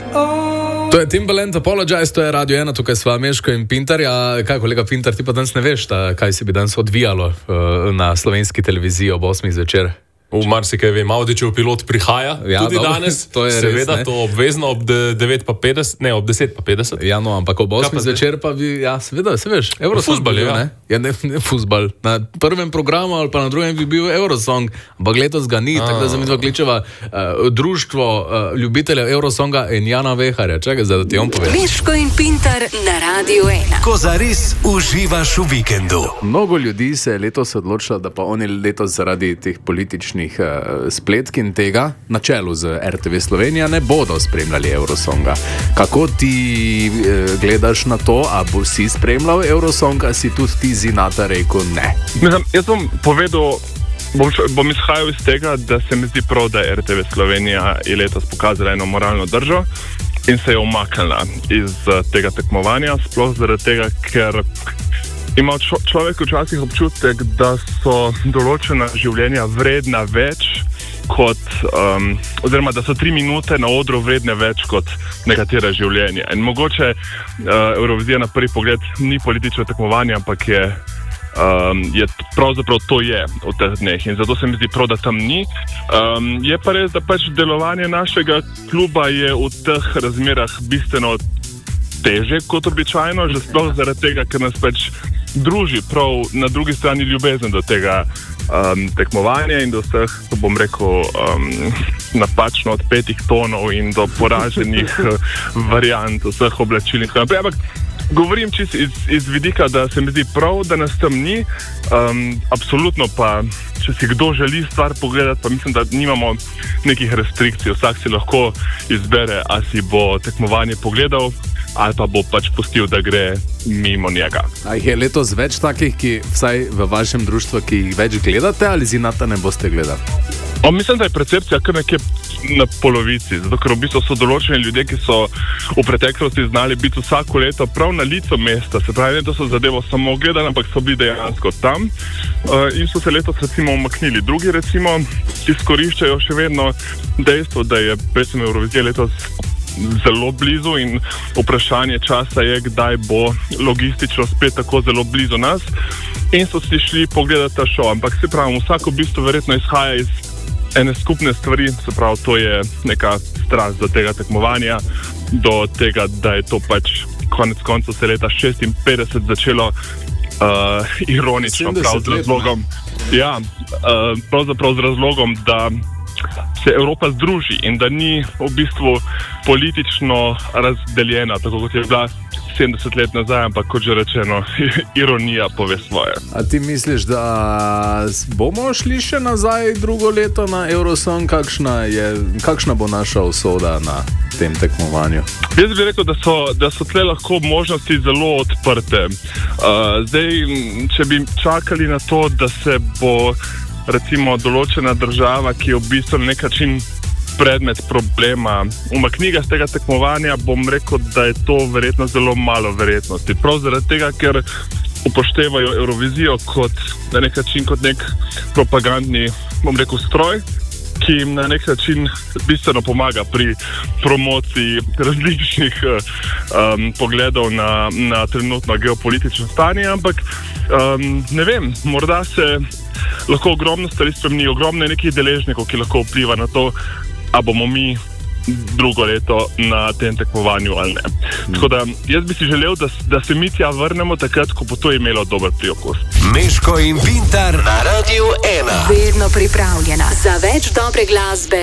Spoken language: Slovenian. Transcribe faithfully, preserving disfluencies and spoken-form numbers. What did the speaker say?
To je Timbaland, Apologize, to je Radio ena, tukaj sva Meško in Pintar. Ja, kaj, kolega Pintar, ti pa danes ne veš, ta, kaj se bi danes odvijalo uh, na slovenski televiziji ob osmih zvečer? V marsikaj vem, Audičev pilot prihaja, ja, tudi dobro, danes, to je seveda res, to obvezno ob devet pa petdeset, ne, ob deset pa petdeset. Ja, no, ampak ob osmih zvečer pa bi, ja, seveda, se veš, Eurosong. Fuzbal, ja. Ne? Ja, ne, ne fuzbal. Na prvem programu ali pa na drugem bi bil Eurosong, ampak letos ga ni, tako da za midva kličeva uh, društvo uh, ljubiteljev Eurosonga in Jana Veharja. Čakaj, zdaj, da ti on pove. Meško in Pintar na Radio ena. Ko zares uživaš v vikendu. Mnogo ljudi se je letos odločilo, da pa oni letos zaradi teh političnih spletk in tega na čelu z R T V Slovenija ne bodo spremljali Eurosonga. Kako ti eh, gledaš na to, a bo si spremljal Eurosong, a si tudi ti Zinata rekel ne? Mislim, jaz bom povedal, bom, bom izhajal iz tega, da se mi zdi prav, da R T V Slovenija je letos pokazala eno moralno držo in se je umaknila iz uh, tega tekmovanja, sploh zaradi tega, ker ima čo, človek včasih občutek, da so določena življenja vredna več kot, um, oziroma da so tri minute na odru vredne več kot nekatera življenja. In mogoče uh, Eurovizija na prvi pogled ni politično tekmovanje, ampak je, um, je pravzaprav to je v teh dneh in zato se mi zdi prav, da tam ni. Um, je pa res, da pač delovanje našega kluba je v teh razmerah bistveno teže kot običajno, že sploh zaradi tega, ker nas pač druži prav na drugi strani ljubezen do tega um, tekmovanja in do vseh, to bom rekel, um, napačno odpetih tonov in do poraženih variant vseh oblačil in tako naprej. Ampak govorim čisto iz, iz vidika, da se mi zdi prav, da nas tam ni. Um, absolutno pa, če si kdo želi stvar pogledati, pa mislim, da nimamo nekih restrikcij. Vsak si lahko izbere, a si bo tekmovanje pogledal ali pa bo pač pustil, da gre mimo njega. A jih je letos več takih, ki vsaj v vašem društvu, ki jih več gledate, ali Zinata ne boste gledali? O, mislim, da je percepcija kar nekje na polovici, zato ker v bistvu so določeni ljudje, ki so v preteklosti znali biti vsako leto prav na licu mesta, se pravi, ne da so zadevo samo gledali, ampak so bili dejansko tam uh, in so se letos recimo umaknili. Drugi recimo izkoriščajo še vedno dejstvo, da je pesem Eurovizije letos zelo blizu in vprašanje časa je, kdaj bo logistično spet tako zelo blizu nas in so si šli pogledati ta šov, ampak se pravi, vsako v bistvu verjetno izhaja iz ene skupne stvari, se pravi, to je neka strast do tega tekmovanja, do tega, da je to pač konec koncev se leta šestinpetdeset začelo uh, ironično, prav z razlogom, ja, uh, pravzaprav z razlogom, da se Evropa združi in da ni v bistvu politično razdeljena, tako kot je bila sedemdeset let nazaj, ampak kot že rečeno, ironija pove svoje. A ti misliš, da bomo šli še nazaj drugo leto na Eurosong? Kakšna je, kakšna bo naša usoda na tem tekmovanju? Jaz bi rekel, da so, da so tle lahko možnosti zelo odprte. Uh, zdaj, če bi čakali na to, da se bo recimo določena država, ki je v bistvu na nek način predmet problema, umakniga z tega tekmovanja, bom rekel, da je to verjetno zelo malo verjetnosti. Prav zaradi tega, ker upoštevajo Eurovizijo kot na nek način kot nek propagandni, bom rekel, stroj, ki jim na nek način bistveno pomaga pri promociji različnih um, pogledov na, na trenutno geopolitično stanje, ampak um, ne vem, morda se lahko ogromno stvari spremeni, ogromno je nekih deležnikov, ki lahko vpliva na to, a bomo mi drugo leto na tem tekmovanju ali ne. Hmm. Tako da jaz bi si želel, da, da se mi tja vrnemo takrat, ko bo to imelo dober priokus. Meško in Pintar na Radio ena. Vedno pripravljena za več dobre glasbe.